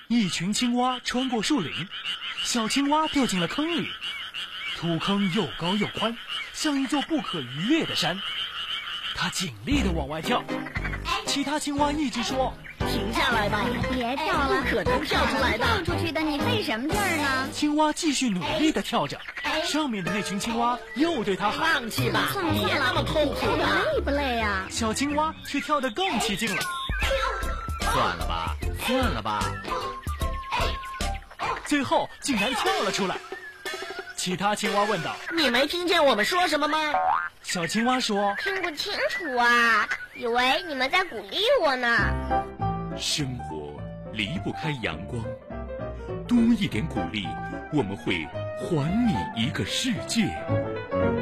一群青蛙穿过树林，小青蛙掉进了坑里。土坑又高又宽，像一座不可逾越的山。它尽力地往外跳，其他青蛙一直说：“ 停下来吧， 别跳了， 不可能跳出来的。 跳出去的，你费什么劲儿呢？” 青蛙继续努力地跳着，上面的那群青蛙又对它喊：“ 放弃吧， 算了别那么痛苦了。” 累不累呀？ 小青蛙却跳得更起劲了。 算了吧，算了吧， 最后竟然跳了出来。其他青蛙问道：“ 你没听见我们说什么吗？” 小青蛙说：“ 听不清楚啊，以为你们在鼓励我呢。” 生活离不开阳光，多一点鼓励，我们会还你一个世界。